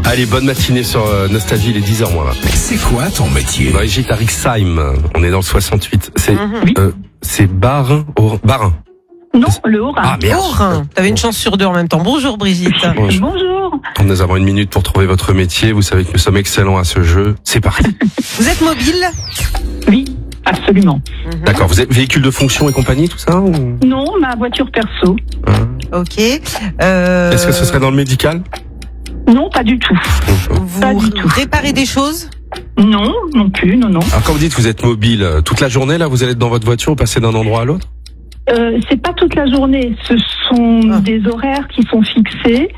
Allez, bonne matinée sur Nostalgie, il est 10h moins là. C'est quoi ton métier? Brigitte à Rixheim, on est dans le 68. C'est Barin. Non, le Haut-Rhin. Ah merde. Haut-Rhin. T'avais une chance sur deux en même temps. Bonjour Brigitte. Bonjour. Bonjour. Nous avons une minute pour trouver votre métier. Vous savez que nous sommes excellents à ce jeu. C'est parti. Vous êtes mobile? Oui, absolument. D'accord, vous êtes véhicule de fonction et compagnie, tout ça ou... Non, ma voiture perso. Ok. Est-ce que ce serait dans le médical? Non, pas du tout. Pas Vous du tout. réparez des choses? Non, non plus, non. Alors quand vous dites que vous êtes mobile, toute la journée là, vous allez être dans votre voiture, vous passez d'un endroit à l'autre? C'est pas toute la journée. Ce sont des horaires qui sont fixés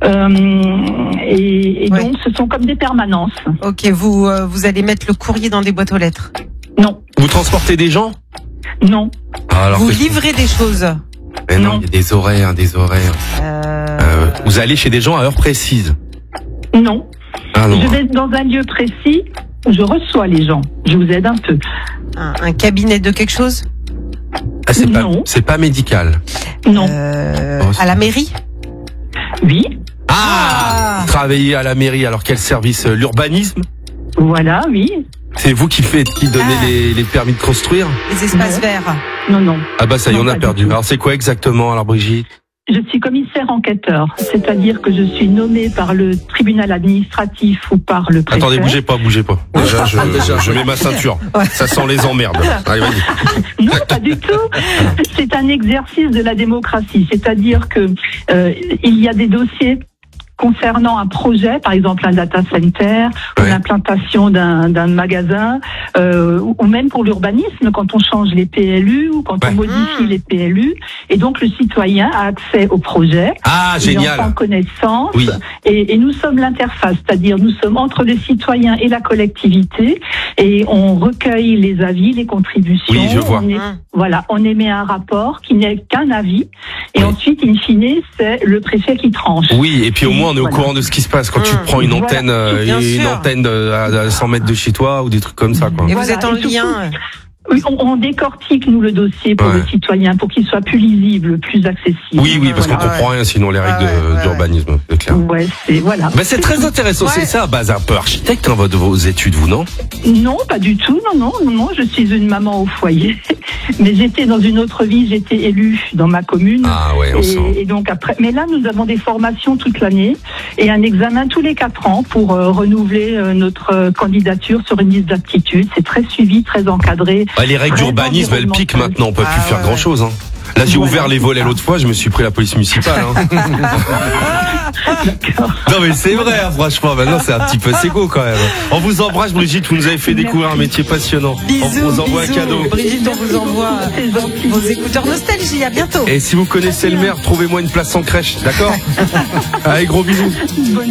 et Ouais. donc ce sont comme des permanences. Ok, vous allez mettre le courrier dans des boîtes aux lettres. Non, Vous transportez des gens? non, Ah, alors Vous que- livrez des choses. Mais non, Non. il y a des horaires. Vous allez chez des gens à heure précise. non. Ah non. Je vais dans un lieu précis où je reçois les gens. Je vous aide un peu. Un cabinet de quelque chose? Ah, Non. c'est pas médical. Non. À la mairie? Oui, Ah, travailler à la mairie. Alors quel service? L'urbanisme? voilà, oui. C'est vous qui donnez les permis de construire? Les espaces Non. verts? Non. Ah bah ça y est, Non, on a pas du perdu. tout. Alors c'est quoi exactement alors Brigitte? Je suis commissaire enquêteur, c'est-à-dire que je suis nommée par le tribunal administratif ou par le préfet. Attendez, bougez pas. Déjà, je mets ma ceinture. Ça sent les emmerdes. Allez, vas-y. Non, pas du tout. C'est un exercice de la démocratie, c'est-à-dire que il y a des dossiers concernant un projet, par exemple un data center, ou Ouais. l'implantation d'un magasin, ou même pour l'urbanisme, quand on change les PLU ou quand Ouais. on modifie les PLU. Et donc le citoyen a accès au projet. Ah, Il en prend génial. connaissance. Oui. Et nous sommes l'interface, c'est-à-dire nous sommes entre les citoyens et la collectivité et on recueille les avis, les contributions. Oui, je vois. On émet un rapport qui n'est qu'un avis et Oui. ensuite, in fine, c'est le préfet qui tranche. Oui, et puis au moins on est au Voilà. courant de ce qui se passe quand tu prends une Voilà. antenne, Bien une sûr. antenne à 100 mètres de chez toi ou des trucs comme ça, quoi. Et vous Voilà, êtes en et surtout- lien? Oui, on décortique, nous, le dossier pour Ouais. le citoyen, pour qu'il soit plus lisible, plus accessible. Oui, parce qu'on Voilà. comprend rien sinon les règles Ouais. d'urbanisme, c'est clair. Ouais, voilà. Bah c'est très intéressant, Ouais. c'est ça à base un peu architecte hein, vos études, vous non? Non, pas du tout. Non. Je suis une maman au foyer. Mais j'étais dans une autre vie, j'étais élue dans ma commune. Ah ouais, on sent. Et donc après, mais là nous avons des formations toute l'année et un examen tous les 4 ans pour renouveler notre candidature sur une liste d'aptitudes. C'est très suivi, très encadré. Ouais, les règles Très d'urbanisme elles piquent environnemental. maintenant, on peut plus Ah faire ouais. grand chose. Hein. Là j'ai Voilà, ouvert les c'est volets ça. l'autre fois, je me suis pris la police municipale. Hein. Non mais c'est vrai, hein, franchement, maintenant c'est un petit peu ségo quand même. On vous embrasse Brigitte, vous nous avez fait découvrir un métier passionnant. Bisous, On vous envoie bisous. un cadeau. Brigitte, on vous envoie C'est gentil. vos écouteurs Nostalgie. À bientôt. Et si vous connaissez le maire, trouvez-moi une place sans crèche, d'accord? Allez, gros bisous. Bonne